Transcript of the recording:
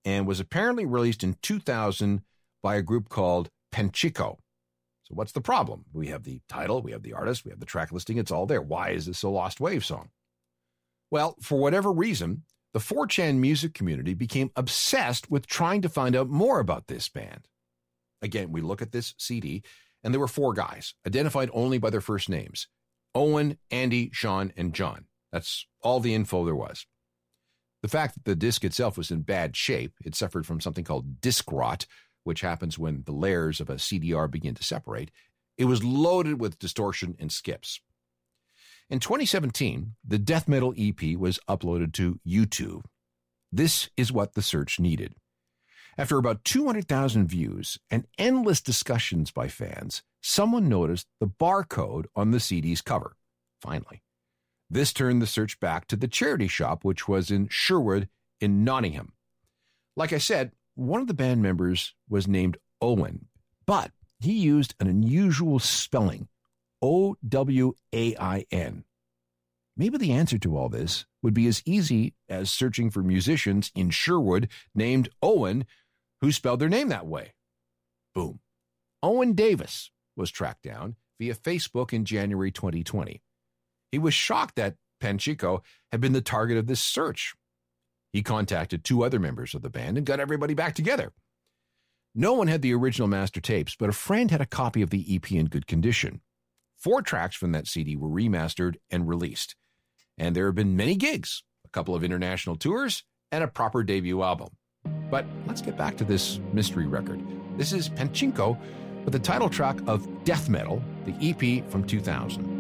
and was apparently released in 2000 by a group called Panchico. So what's the problem? We have the title, we have the artist, we have the track listing, it's all there. Why is this a Lost Wave song? Well, for whatever reason, the 4chan music community became obsessed with trying to find out more about this band. Again, we look at this CD, and there were 4 guys, identified only by their first names: Owen, Andy, Sean, and John. That's all the info there was. The fact that the disc itself was in bad shape, it suffered from something called disc rot, which happens when the layers of a CDR begin to separate. It was loaded with distortion and skips. In 2017, the death metal EP was uploaded to YouTube. This is what the search needed. After about 200,000 views and endless discussions by fans, someone noticed the barcode on the CD's cover. Finally. This turned the search back to the charity shop, which was in Sherwood in Nottingham. Like I said, one of the band members was named Owen, but he used an unusual spelling, O-W-A-I-N. Maybe the answer to all this would be as easy as searching for musicians in Sherwood named Owen who spelled their name that way. Boom. Owen Davis was tracked down via Facebook in January 2020. He was shocked that Panchico had been the target of this search. He contacted 2 other members of the band and got everybody back together. No one had the original master tapes, but a friend had a copy of the EP in good condition. 4 tracks from that CD were remastered and released. And there have been many gigs, a couple of international tours, and a proper debut album. But let's get back to this mystery record. This is Panchico with the title track of Death Metal, the EP from 2000.